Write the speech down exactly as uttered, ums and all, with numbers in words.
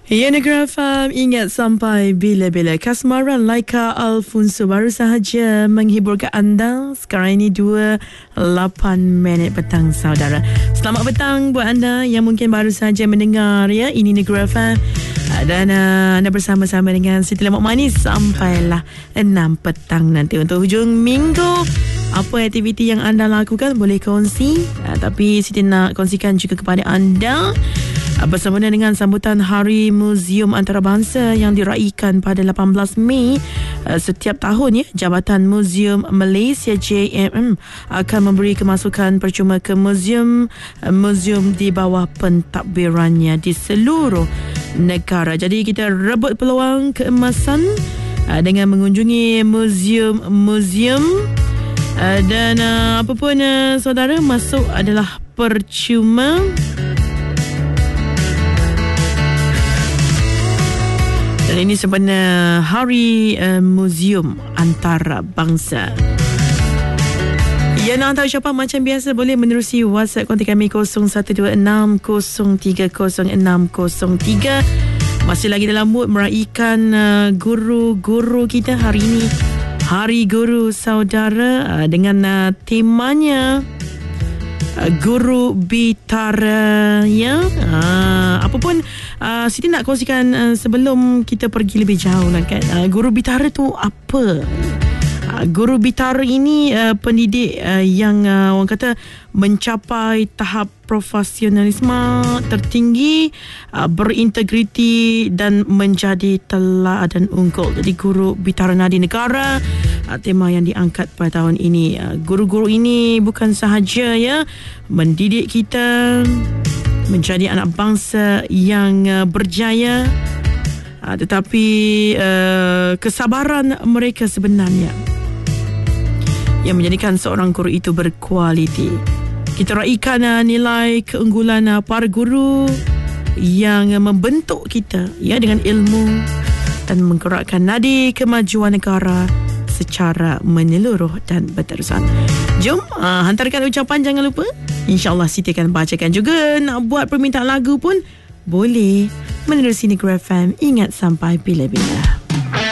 Ya, Negara F M, ingat sampai bila-bila. Kasmaran Laika Alfonso baru sahaja menghiburkan anda. Sekarang ini dua lapan minit petang, saudara. Selamat petang buat anda yang mungkin baru sahaja mendengar, ya. Ini Negara F M. Dan uh, anda bersama-sama dengan Siti Lemak Manis sampailah enam petang nanti untuk hujung minggu. Apa aktiviti yang anda lakukan boleh kongsi, uh, tapi Siti nak kongsikan juga kepada anda bersempena dengan sambutan Hari Muzium Antarabangsa yang diraikan pada lapan belas Mei setiap tahun, ya. Jabatan Muzium Malaysia J M M akan memberi kemasukan percuma ke muzium muzium di bawah pentadbirannya di seluruh negara. Jadi kita rebut peluang keemasan dengan mengunjungi muzium-muzium, dan apa pun saudara, masuk adalah percuma. Dan ini sebenarnya Hari uh, Muzium Antarabangsa. Ya, nak hantar ucapan macam biasa boleh menerusi WhatsApp kontak kami kosong satu dua enam kosong tiga kosong enam kosong tiga. Masih lagi dalam mood meraikan uh, guru-guru kita hari ini. Hari Guru, saudara, uh, dengan uh, temanya Uh, Guru Bitara, ya. Uh, apa pun uh, Siti nak kongsikan uh, sebelum kita pergi lebih jauh lah, kan. Uh, Guru Bitara tu apa? Uh, Guru Bitara ini uh, pendidik uh, yang uh, orang kata mencapai tahap profesionalisme tertinggi, uh, berintegriti dan menjadi teladan unggul. Jadi Guru Bitara Nadi Negara, uh, tema yang diangkat pada tahun ini. Uh, guru-guru ini bukan sahaja, ya, mendidik kita menjadi anak bangsa yang uh, berjaya, uh, tetapi uh, kesabaran mereka sebenarnya yang menjadikan seorang guru itu berkualiti. Kita raikan uh, nilai keunggulan uh, para guru yang uh, membentuk kita, ya, dengan ilmu dan menggerakkan nadi kemajuan negara secara menyeluruh dan berterusan. Jom uh, hantarkan ucapan, jangan lupa. InsyaAllah Siti akan bacakan juga. Nak buat permintaan lagu pun boleh menerusi Negara F M. Ingat sampai bila-bila.